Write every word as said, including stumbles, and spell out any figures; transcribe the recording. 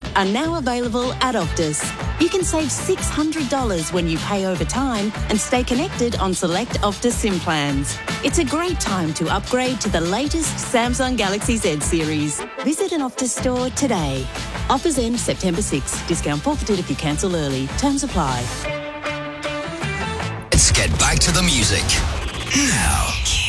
are now available at Optus. You can save six hundred dollars when you pay over time and stay connected on select Optus SIM plans. It's a great time to upgrade to the latest Samsung Galaxy Z series. Visit an Optus store today. Offers end September sixth. Discount forfeited if you cancel early. Terms apply. Let's get back to the music now.